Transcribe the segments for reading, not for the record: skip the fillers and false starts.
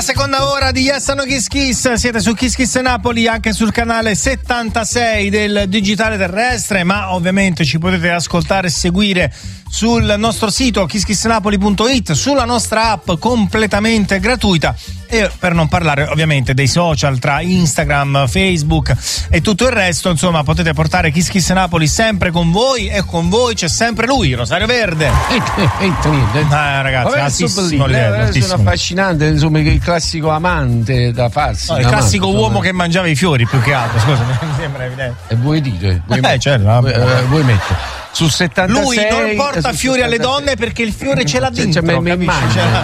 Seconda ora di Yes No Kiss Kiss, siete su Kiss Kiss Napoli, anche sul canale 76 del digitale terrestre, ma ovviamente ci potete ascoltare e seguire sul nostro sito kisskissnapoli.it, sulla nostra app completamente gratuita, e per non parlare ovviamente dei social tra Instagram, Facebook e tutto il resto. Insomma, potete portare Kiss Kiss Napoli sempre con voi, e con voi c'è sempre lui, Rosario Verde. Ragazzi, altissimo livello, sono affascinante, insomma, il classico amante da farsi, il classico uomo che mangiava i fiori, più che altro, scusa, mi sembra evidente. E vuoi dire? Certo, vuoi mettere su 76? Lui non porta fiori alle donne perché il fiore ce l'ha dentro, me li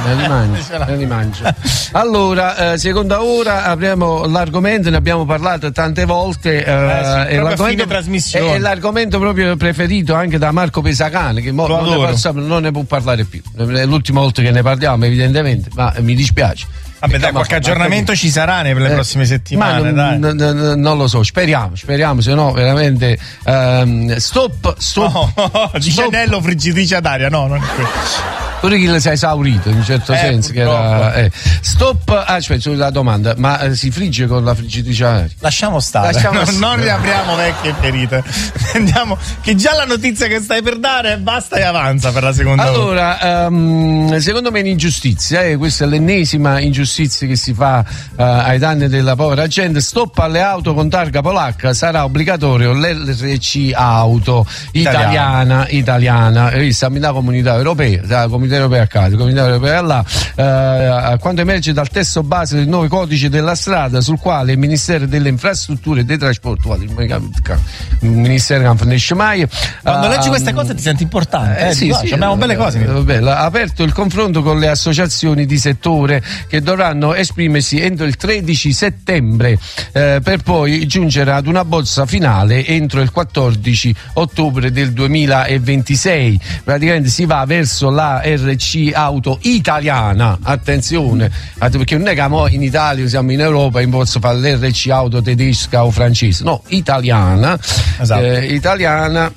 mangia. Allora, seconda ora apriamo l'argomento, ne abbiamo parlato tante volte, è l'argomento trasmissione, è l'argomento proprio preferito anche da Marco Pesacane, che non ne può parlare più. È l'ultima volta che ne parliamo, evidentemente, ma mi dispiace. Vabbè, dai, qualche aggiornamento ci sarà per le prossime settimane, non lo so, speriamo, se no veramente stop. Gianello friggitrice ad aria, no, non è quello. Pure che si è esaurito in un certo senso, che era stop. Aspetta, sulla domanda, ma si frigge con la friggitrice ad aria? Lasciamo stare. Non riapriamo vecchie ferite. Andiamo, che già la notizia che stai per dare basta e avanza per la seconda volta. Allora, secondo me è un'ingiustizia, questa è l'ennesima ingiustizia che si fa ai danni della povera gente. Stop alle auto con targa polacca, sarà obbligatorio l'RC auto italiana. Siamo in comunità europea, la comunità europea a casa, comunità europea là, a quanto emerge dal testo base del nuovo codice della strada, sul quale il Ministero delle Infrastrutture e dei Trasporti, il Ministero non finisce mai. Quando leggi queste cose ti senti importante, sì, abbiamo belle cose. Ha aperto il confronto con le associazioni di settore, che dovranno esprimersi entro il 13 settembre per poi giungere ad una bozza finale entro il 14 ottobre del 2026. Praticamente si va verso la RC auto italiana, attenzione, perché non è che in Italia, siamo in Europa, in posso fare l'RC auto tedesca o francese, no, italiana. Esatto. Italiana.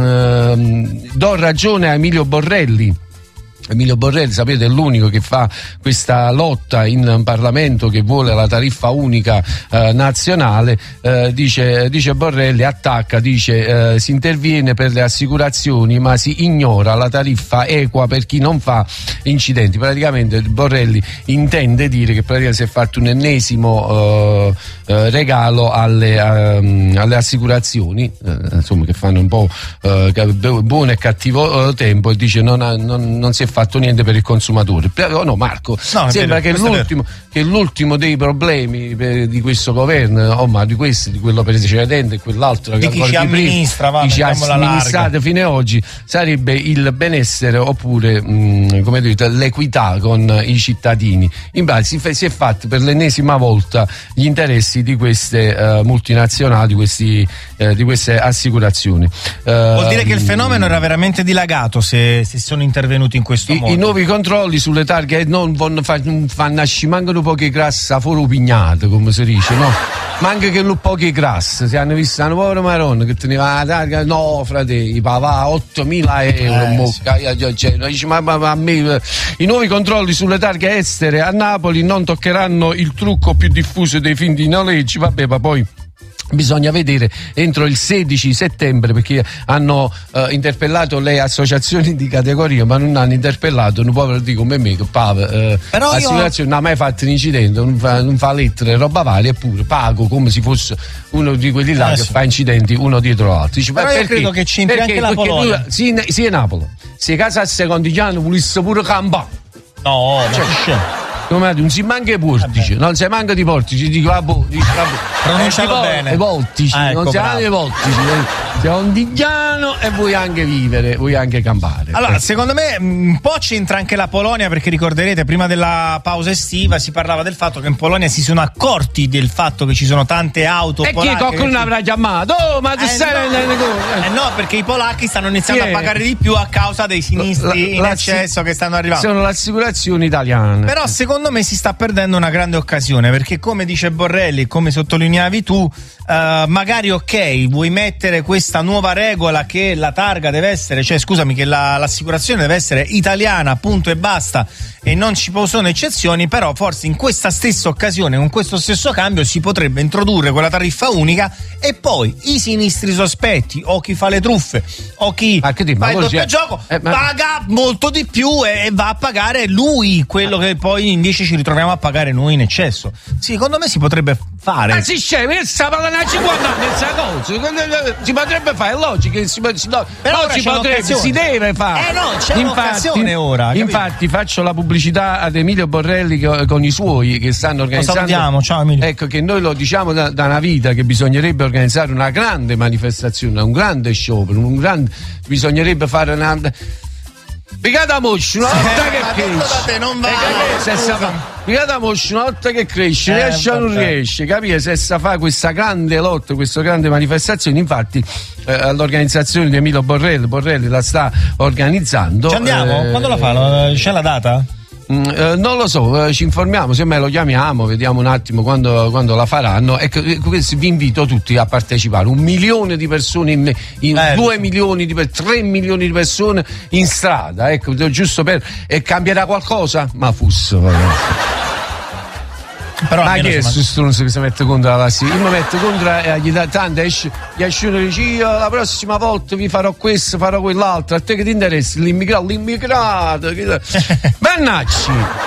Do ragione a Emilio Borrelli, sapete, è l'unico che fa questa lotta in Parlamento, che vuole la tariffa unica nazionale. Dice Borrelli, si interviene per le assicurazioni ma si ignora la tariffa equa per chi non fa incidenti. Praticamente Borrelli intende dire che praticamente si è fatto un ennesimo regalo alle assicurazioni, insomma, che fanno un po' buono e cattivo tempo, e dice non si è fatto niente per il consumatore. No, Marco, sembra che l'ultimo dei problemi di questo governo, ma di quello precedente e quell'altro, di chi ci amministra, chi ci ha amministrato fino ad oggi, sarebbe il benessere, oppure come dite, l'equità con i cittadini. In base si è fatto per l'ennesima volta gli interessi di queste multinazionali, di queste assicurassimi. Vuol dire che il fenomeno era veramente dilagato se sono intervenuti in questo modo. I nuovi controlli sulle targhe non fanno nascere, mancano poche grasse a foro pignate, come si dice, no? Ma anche che non poche grasse, si hanno visto una povera maronna che teneva la targa, no, frate, pagava 8.000 euro, dice, ma a me i nuovi controlli sulle targhe estere a Napoli non toccheranno il trucco più diffuso dei finti noleggi, vabbè, ma poi bisogna vedere entro il 16 settembre, perché hanno interpellato le associazioni di categoria, ma non hanno interpellato un povero di come me che l'assicurazione non ha mai fatto un incidente, non fa lettere, roba varia, eppure pago come se fosse uno di quelli là che fa incidenti uno dietro l'altro. Dice, però io credo che c'entri anche la Polonia. Sì, è Napoli. Se casa a secondigliano volesse pure campare. No, non si manca i portici, non si manca di portici, dico pronuncialo bene. I voltici, non si hanno i voltici, sei un digliano e vuoi anche vivere, vuoi anche campare. Allora, secondo me un po' c'entra anche la Polonia, perché ricorderete prima della pausa estiva si parlava del fatto che in Polonia si sono accorti del fatto che ci sono tante auto polacche. E chi qualcuno avrà chiamato? Oh, ma tu stai no, perché i polacchi stanno iniziando a pagare di più a causa dei sinistri in eccesso che stanno arrivando. Sono le assicurazioni italiane. Però secondo me si sta perdendo una grande occasione, perché come dice Borrelli, come sottolineavi tu, magari ok, vuoi mettere questa nuova regola che la targa deve essere, cioè scusami, che l'assicurazione deve essere italiana, punto e basta, e non ci sono eccezioni, però forse in questa stessa occasione, con questo stesso cambio, si potrebbe introdurre quella tariffa unica e poi i sinistri sospetti o chi fa le truffe o chi fa il doppio gioco paga molto di più e va a pagare lui quello che poi invece ci ritroviamo a pagare noi in eccesso. Secondo me si potrebbe fare. Ma si scemi, sta parlando a 50 anni questa cosa, si potrebbe fare, è logico che si deve fare. No, c'è un'occasione ora. Capito? Infatti faccio la pubblicità ad Emilio Borrelli con i suoi che stanno organizzando. Lo salutiamo, ciao Emilio. Ecco, che noi lo diciamo da una vita che bisognerebbe organizzare una grande manifestazione, un grande sciopero, bisognerebbe fare una Picata moscia una volta che cresce, non va. Picata moscia una volta che cresce, riesce o non riesce, capire se sa fa questa grande lotta, questa grande manifestazione. Infatti l'organizzazione di Emilio Borrelli la sta organizzando. Ci andiamo? Quando la fa? C'è la data? Non lo so, ci informiamo, semmai lo chiamiamo, vediamo un attimo quando la faranno. Ecco, vi invito tutti a partecipare. 1 milione di persone, 2 milioni, 3 milioni di persone in strada, ecco, giusto per. E cambierà qualcosa? Ma fusso. Però ma che è questo stronzo che si mette contro la classifica? Io mi metto contro e gli dà tanto, gli esce uno e dice io la prossima volta vi farò questo, farò quell'altro. A te che ti interessa? L'immigrato Vannacci.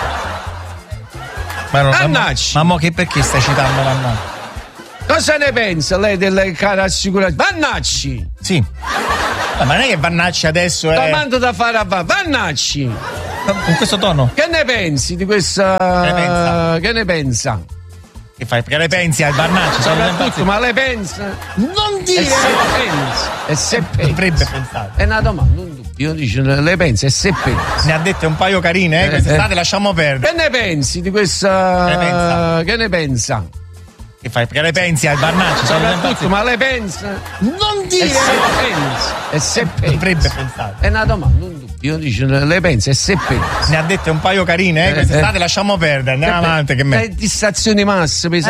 Ma mo che perché stai citando Vannacci? Cosa ne pensa lei delle care assicurazioni? Vannacci! Sì. Ma non è che Vannacci adesso è. Domanda da fare a Vannacci! Con questo tono? Che ne pensi di questa. Che ne pensa? Che fai? Perché le pensi al Vannacci? Soprattutto, ma le pensa? Non dire! E se pensa? Dovrebbe pensare. È una domanda, un dubbio. Dice, le pensa e se pensa? Ne ha dette un paio carine, quest'estate lasciamo perdere. Che ne pensi di questa. Che ne pensa? Che fai? Perché le pensi al Vannacci? Soprattutto, ma le pensa? Non dire! E se pensa? Dovrebbe pensare. È una domanda, un dubbio. Dice, le pensa e se pensa? Ne ha dette un paio carine, quest'estate lasciamo perdere, andiamo avanti che me. Distrazioni massime.